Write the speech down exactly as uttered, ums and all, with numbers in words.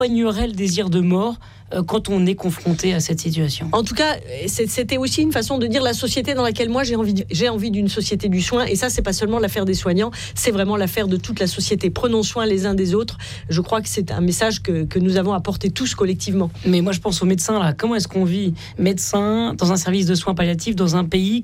soignerait le désir de mort euh, quand on est confronté à cette situation. En tout cas, c'était aussi une façon de dire la société dans laquelle moi j'ai envie, de, j'ai envie d'une société du soin. Et ça, c'est pas seulement l'affaire des soignants, c'est vraiment l'affaire de toute la société. Prenons soin les uns des autres. Je crois que c'est un message que, que nous avons apporté tous collectivement. Mais moi, je pense aux médecins là. Comment est-ce qu'on vit médecin dans un service de soins palliatifs dans un pays